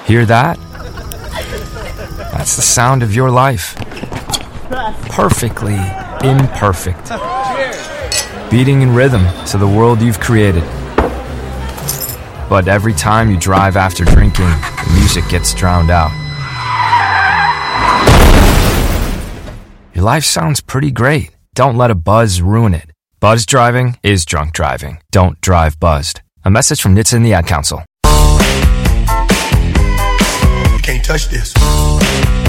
Hear that? That's the sound of your life. Perfectly imperfect. Beating in rhythm to the world you've created. But every time you drive after drinking, the music gets drowned out. Your life sounds pretty great. Don't let a buzz ruin it. Buzz driving is drunk driving. Don't drive buzzed. A message from NHTSA and the Ad Council. You can't touch this.